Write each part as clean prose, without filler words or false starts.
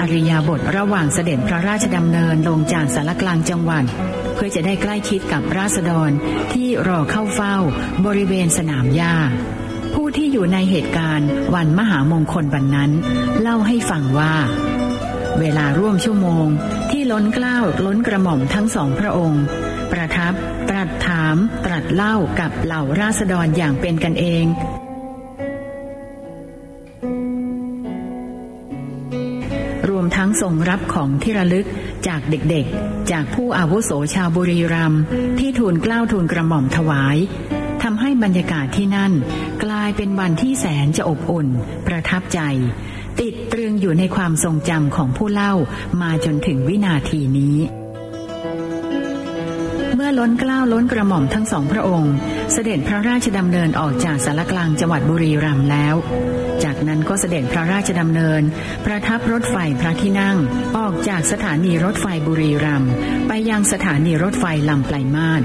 อิริยาบถระหว่างเสด็จพระราชดำเนินลงจากศาลากลางจังหวัดเพื่อจะได้ใกล้ชิดกับราษฎรที่รอเข้าเฝ้าบริเวณสนามหญ้าผู้ที่อยู่ในเหตุการณ์วันมหามงคลวันนั้นเล่าให้ฟังว่าเวลาร่วมชั่วโมงที่ล้นเกล้าล้นกระหม่อมทั้งสองพระองค์ประทับตรัสถามตรัสเล่ากับเหล่าราษฎรอย่างเป็นกันเองรวมทั้งทรงรับของที่ระลึกจากเด็กๆจากผู้อาวุโสชาวบุรีรัมย์ที่ทูลเกล้าทูลกระหม่อมถวายทำให้บรรยากาศที่นั่นกลายเป็นวันที่แสนจะอบอุ่นประทับใจติดตรึงอยู่ในความทรงจำของผู้เล่ามาจนถึงวินาทีนี้เมื่อล้นเกล้าล้นกระหม่อมทั้งสองพระองค์เสด็จพระราชดำเนินออกจากศาลากลางจังหวัดบุรีรัมย์แล้วจากนั้นก็เสด็จพระราชดำเนินประทับรถไฟพระที่นั่งออกจากสถานีรถไฟบุรีรัมย์ไปยังสถานีรถไฟลำปลายมาศ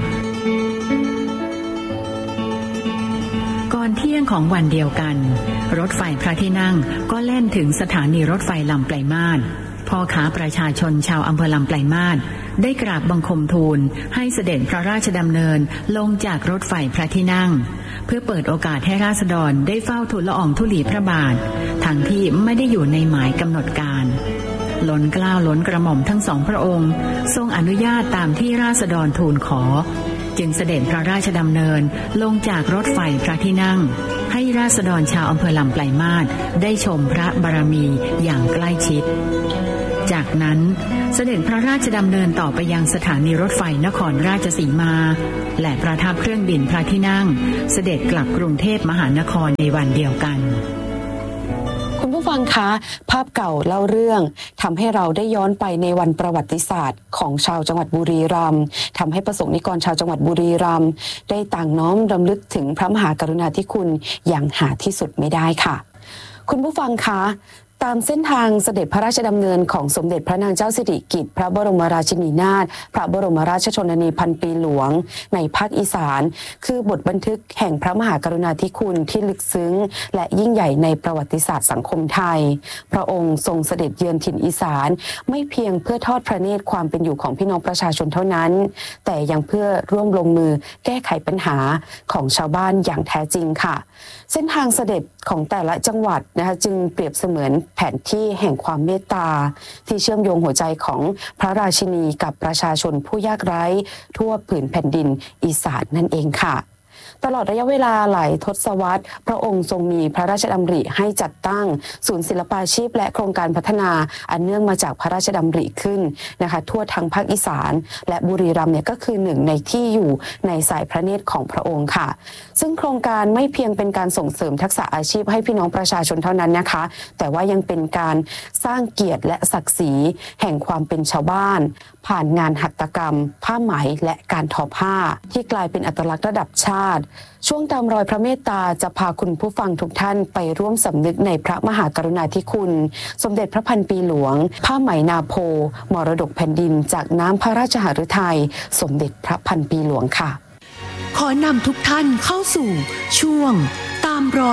ก่อนเที่ยงของวันเดียวกันรถไฟพระที่นั่งก็แล่นถึงสถานีรถไฟลำปลายมาศพ่อค้าประชาชนชาวอำเภอลำปลายมาศได้กราบบังคมทูลให้เสด็จพระราชดำเนินลงจากรถไฟพระที่นั่งเพื่อเปิดโอกาสให้ราษฎรได้เฝ้าทูลละอองธุลีพระบาททั้งที่ไม่ได้อยู่ในหมายกำหนดการล้นเกล้าล้นกระหม่อมทั้งสองพระองค์ทรงอนุญาตตามที่ราษฎรทูลขอจึงเสด็จพระราชดำเนินลงจากรถไฟพระที่นั่งให้ราษฎรชาวอำเภอลำปลายมาศได้ชมพระบารมีอย่างใกล้ชิดจากนั้นเสด็จพระราชดำเนินต่อไปยังสถานีรถไฟนครราชสีมาและประทับเครื่องบินพระที่นั่งเสด็จกลับกรุงเทพมหานครในวันเดียวกันคุณผู้ฟังคะภาพเก่าเล่าเรื่องทำให้เราได้ย้อนไปในวันประวัติศาสตร์ของชาวจังหวัดบุรีรัมย์ทำให้ประสงค์นิกรชาวจังหวัดบุรีรัมย์ได้ต่างน้อมรำลึกถึงพระมหากรุณาธิคุณอย่างหาที่สุดไม่ได้ค่ะคุณผู้ฟังคะตามเส้นทางเสด็จพระราชดำเนินของสมเด็จพระนางเจ้าสิริกิติ์พระบรมราชินีนาถพระบรมราชชนนีพันปีหลวงในภาคอีสานคือบทบันทึกแห่งพระมหากรุณาธิคุณที่ลึกซึ้งและยิ่งใหญ่ในประวัติศาสตร์สังคมไทยพระองค์ทรงเสด็จเยือนถิ่นอีสานไม่เพียงเพื่อทอดพระเนตรความเป็นอยู่ของพี่น้องประชาชนเท่านั้นแต่ยังเพื่อร่วมลงมือแก้ไขปัญหาของชาวบ้านอย่างแท้จริงค่ะเส้นทางเสด็จของแต่ละจังหวัดนะคะจึงเปรียบเสมือนแผนที่แห่งความเมตตาที่เชื่อมโยงหัวใจของพระราชินีกับประชาชนผู้ยากไร้ทั่วผืนแผ่นดินอีสานนั่นเองค่ะตลอดระยะเวลาหลายทศวรรษพระองค์ทรงมีพระราชดำริให้จัดตั้งศูนย์ศิลปาชีพและโครงการพัฒนาอันเนื่องมาจากพระราชดำริขึ้นนะคะทั่วทั้งภาคอีสานและบุรีรัมย์เนี่ยก็คือหนึ่งในที่อยู่ในสายพระเนตรของพระองค์ค่ะซึ่งโครงการไม่เพียงเป็นการส่งเสริมทักษะอาชีพให้พี่น้องประชาชนเท่านั้นนะคะแต่ว่ายังเป็นการสร้างเกียรติและศักดิ์ศรีแห่งความเป็นชาวบ้านผ่านงานหัตถกรรมผ้าไหมและการทอผ้าที่กลายเป็นอัตลักษณ์ระดับชาติช่วงตามรอยพระเมตตาจะพาคุณผู้ฟังทุกท่านไปร่วมสำนึกในพระมหากรุณาธิคุณสมเด็จพระพันปีหลวงผ้าไหมนาโพมรดกแผ่นดินจากน้ำพระราชหฤทัยสมเด็จพระพันปีหลวงค่ะขอนำทุกท่านเข้าสู่ช่วงตามรอย